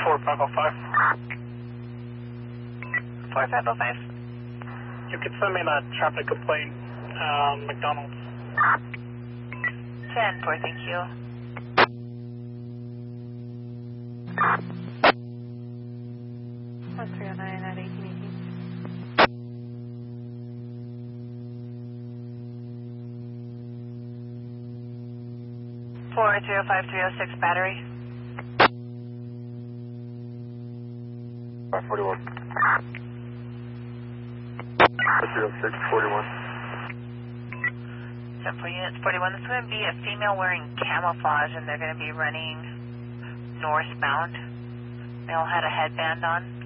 4505. 4505. You can send me that traffic complaint, McDonald's. 10-4, thank you. One 309 at 1818. 40305-306 battery. 541. 306, 41. 10-4 units, 41. This is going to be a female wearing camouflage, and they're going to be running northbound. Male had a headband on.